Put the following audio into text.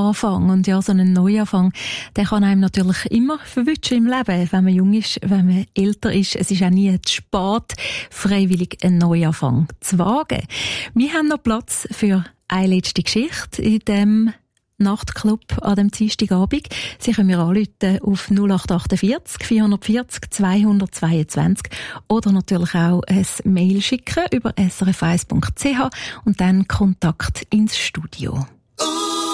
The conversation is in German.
Neuanfang. Und ja, so ein Neuanfang, der kann einem natürlich immer verwünschen im Leben, wenn man jung ist, wenn man älter ist. Es ist auch nie zu spät, freiwillig einen Neuanfang zu wagen. Wir haben noch Platz für eine letzte Geschichte in dem Nachtclub an dem Dienstagabend. Sie können mir anrufen auf 0848 440 222 oder natürlich auch ein Mail schicken über srf1.ch und dann Kontakt ins Studio.